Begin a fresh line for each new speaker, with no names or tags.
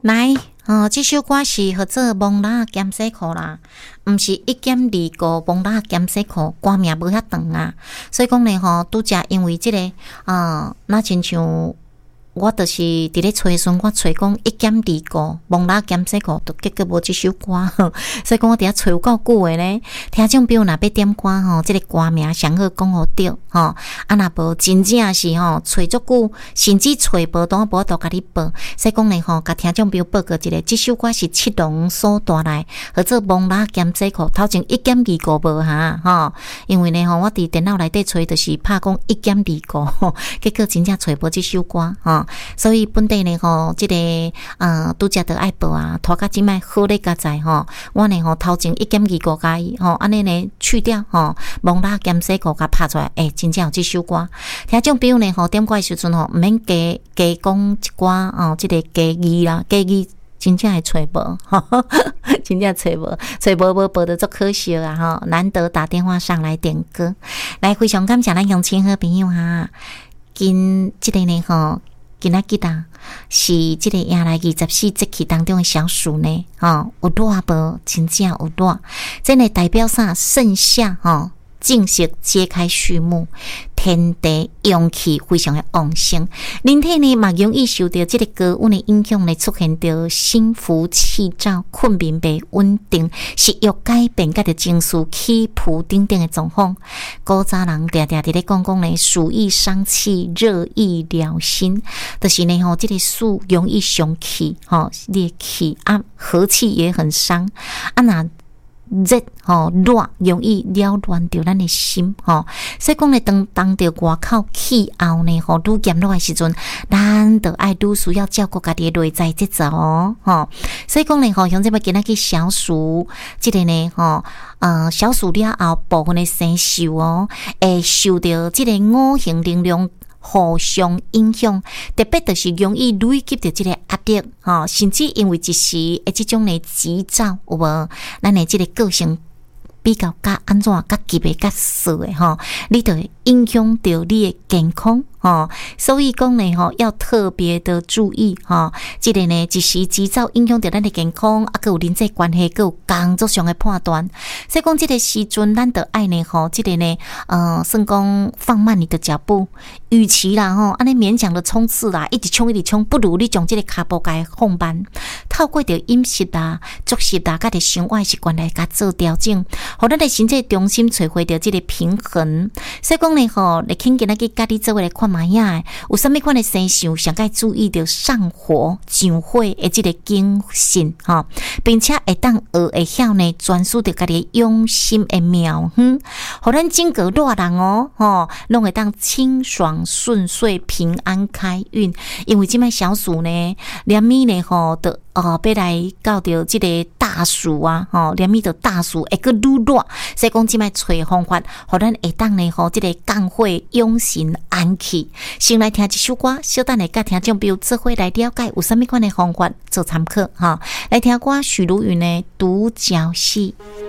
来，这首歌是叫做《蒙拉减洗裤》啦，毋是1减2个蒙拉减洗裤，歌名无遐长啊。所以讲呢，拄则因为这个那亲像我就是伫咧找时，我找讲1减2个蒙拉减洗裤，都结果无这首歌，所以讲我伫遐找有够久诶呢。听众朋友若要点歌这个歌名上好讲互对若无真正是找足久，甚至找无当无都甲你报。所以讲呢甲听众朋友报告一个，这首歌是七龙所带来，叫做蒙拉减洗裤。头前1减2个无哈因为呢我伫电脑内底找就是拍讲1减2个，结果真正找无这首歌所以本地呢这个拄则得爱报啊，拖到即摆好咧加在我呢头前1减2个加伊安尼呢去掉蒙拉减洗裤甲拍出来，真正有这首歌。听种朋友呢点歌的时阵毋免加讲一寡这个加字啦，加字真正会找无真正找无报得足可惜啊难得打电话上来点歌，来非常感谢咱乡亲好朋友今这个呢今仔日是这个迎来24节气当中的小暑呢有热无？真正有热，这呢代表啥？盛夏正式揭开序幕，天地阳气非常的旺盛，人体呢嘛容易受到这个高温的影响呢，出现到心浮气躁、困眠不稳定、食欲改变、甲着情绪起伏等等的状况。古早人常常伫咧讲呢，暑意伤气，热意疗心，就是呢这个暑容易伤气烈气和气也很伤那热热容易扰乱着咱的心所以讲呢当着外口气候呢愈炎热的时阵，咱就爱愈需要照顾家己的内在节奏所以讲呢像这么今仔日小暑这个呢小暑了后部分的生肖会受到这个五行能量互相影响，特别就是容易累积着这个压力甚至因为一时这种的急躁有无咱的这个个性比较较安怎较急的较躁的你就会影响到你的健康所以讲呢要特别的注意这个呢一时急躁影响到咱的健康还有人际关系，还有工作上的判断。所以讲这个时阵咱就爱呢这个呢算讲放慢你的脚步，与其啦安尼勉强的冲刺啦，一直冲，不如你将这个脚步给放慢，透过着饮食啦、作息啦，甲着生活习惯来甲做调整，互咱的身体中心找回着这个平衡。所以讲呢来请今仔日家己做来看卖呀，有啥物款的生肖上该注意着上火上火的这个精神并且会当会晓呢专注着家己用心的妙方，互咱整个热人拢会当清爽顺遂、平安开运。因为即摆小暑呢，连咪呢要来到着这个大暑连咪到大暑会个愈热，所以讲即摆找方法，互咱会当呢这个降火养神安气。先来听一首歌，小等下甲听众朋友做伙来了解有啥物款的方法做参考来听歌，许茹芸的《独角戏》。